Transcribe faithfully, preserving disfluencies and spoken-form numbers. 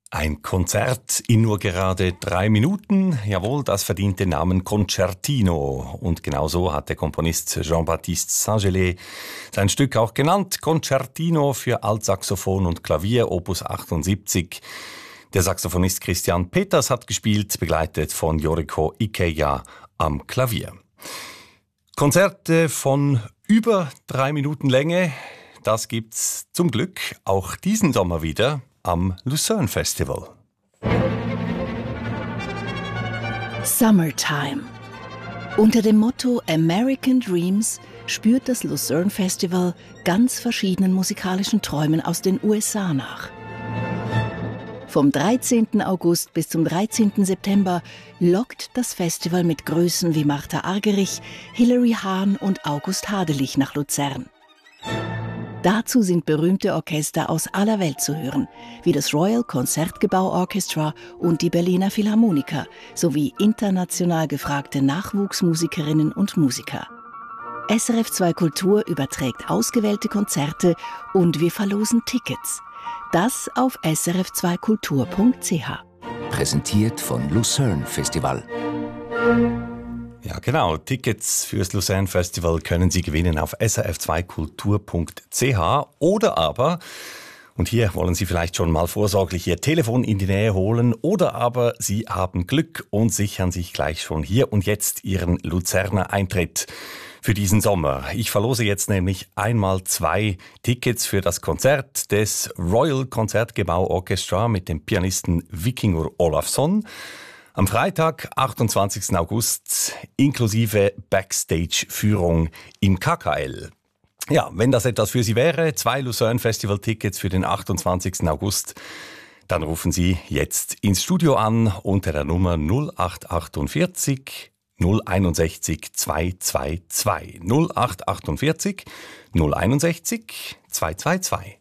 Ein Konzert in nur gerade drei Minuten. Jawohl, das verdient den Namen Concertino. Und genau so hat der Komponist Jean-Baptiste Saint-Gelais sein Stück auch genannt. Concertino für Altsaxophon und Klavier, Opus achtundsiebzig. Der Saxophonist Christian Peters hat gespielt, begleitet von Yoriko Ikeya am Klavier. Konzerte von über drei Minuten Länge, das gibt's zum Glück auch diesen Sommer wieder am Lucerne Festival. Summertime. Unter dem Motto American Dreams spürt das Lucerne Festival ganz verschiedenen musikalischen Träumen aus den U S A nach. Vom dreizehnten August bis zum dreizehnten September lockt das Festival mit Größen wie Martha Argerich, Hilary Hahn und August Hadelich nach Luzern. Dazu sind berühmte Orchester aus aller Welt zu hören, wie das Royal Concertgebouw Orchestra und die Berliner Philharmoniker, sowie international gefragte Nachwuchsmusikerinnen und Musiker. S R F zwei Kultur überträgt ausgewählte Konzerte und wir verlosen Tickets. Das auf s r f zwei kultur punkt c h. Präsentiert von Lucerne Festival. Ja, genau. Tickets fürs Lucerne Festival können Sie gewinnen auf s r f zwei kultur punkt c h oder aber, und hier wollen Sie vielleicht schon mal vorsorglich Ihr Telefon in die Nähe holen, oder aber Sie haben Glück und sichern sich gleich schon hier und jetzt Ihren Luzerner Eintritt für diesen Sommer. Ich verlose jetzt nämlich einmal zwei Tickets für das Konzert des Royal Concertgebouw Orchestra mit dem Pianisten Vikingur Olafsson. Am Freitag, achtundzwanzigsten August, inklusive Backstage-Führung im K K L. Ja, wenn das etwas für Sie wäre, zwei Lucerne Festival-Tickets für den achtundzwanzigsten August, dann rufen Sie jetzt ins Studio an unter der Nummer null acht vier acht null sechs eins zwei zwei zwei null acht vier acht null sechs eins zwei zwei zwei.